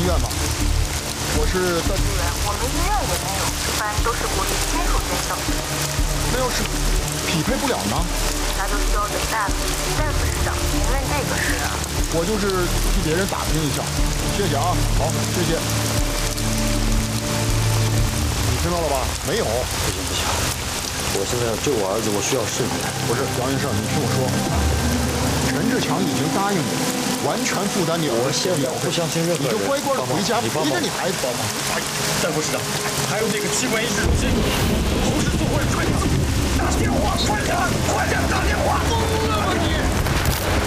医院吗？我是在。 医院，我们医院也没有，一般都是鼓励亲属捐赠。 那要是匹配不了呢？ 那就需要等大夫。大夫是长，您问这个事啊？ 我就是替别人打听一下，谢谢啊，好，谢谢。你听到了吧？没有。 不行不行，我现在要救我儿子，我需要肾。 不是杨医生，你听我说，陈志强已经答应你，完全负担你儿子。 我现在不相信任何人， 你就乖乖的回家陪着你孩子。 哎，戴护士长，还有那个器官移植中心，红十字会快点打电话，快点打电话！疯了吧你！